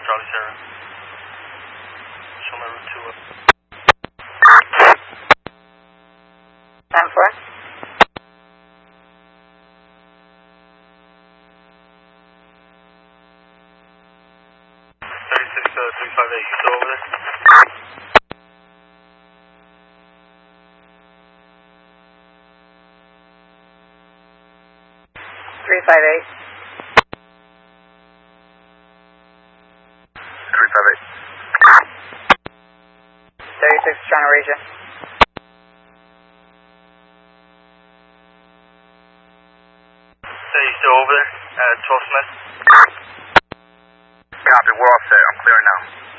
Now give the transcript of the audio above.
Charlie Sierra. Show my route 2 up. 10-4. 358, you still over there? Three 5-8. 36 trying to reach you. Hey, you still over there at 12 Smith? Copy, we're all set. I'm clearing now.